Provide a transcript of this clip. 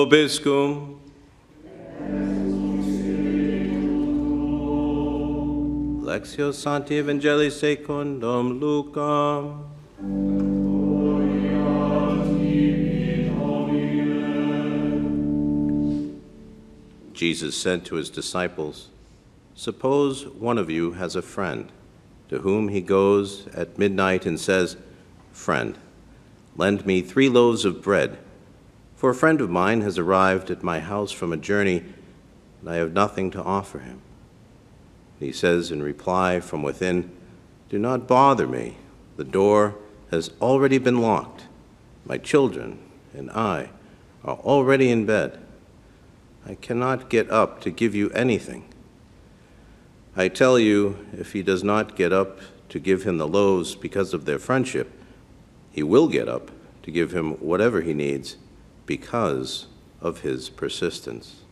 Vobiscum. Lectio Sancti Evangelii secundum Lucam. Jesus said to his disciples, "Suppose one of you has a friend to whom he goes at midnight and says, 'Friend, lend me 3 loaves of bread, for a friend of mine has arrived at my house from a journey, and I have nothing to offer him.' He says in reply from within, 'Do not bother me. The door has already been locked. My children and I are already in bed. I cannot get up to give you anything.' I tell you, if he does not get up to give him the loaves because of their friendship, he will get up to give him whatever he needs because of his persistence."